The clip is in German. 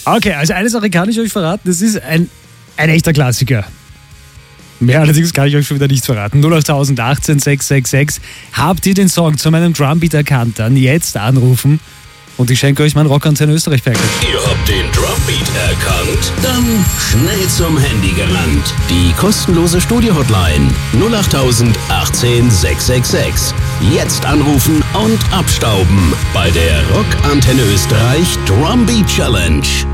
Okay, also eine Sache kann ich euch verraten, das ist ein echter Klassiker. Mehr allerdings kann ich euch schon wieder nicht verraten. 08018 666. Habt ihr den Song zu meinem Drumbeat erkannt? Dann jetzt anrufen und ich schenke euch mein Rockantenne Österreich Package. Ihr habt den Drumbeat erkannt? Dann schnell zum Handy gerannt. Die kostenlose Studio-Hotline 08018 666. Jetzt anrufen und abstauben bei der Rockantenne Österreich Drumbeat Challenge.